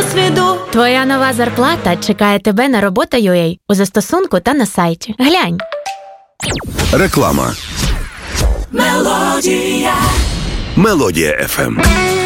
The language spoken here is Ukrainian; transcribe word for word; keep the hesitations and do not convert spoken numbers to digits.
досвіду. Твоя нова зарплата чекає тебе на робота.ua у застосунку та на сайті. Глянь. Реклама. Мелодія. Мелодія еф ем.